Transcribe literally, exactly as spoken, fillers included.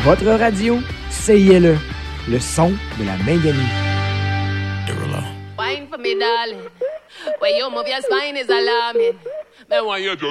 Votre radio, C I L E, le son de la Maiganie. Wine for me, darling. When you move your spine is alarming. Me want you to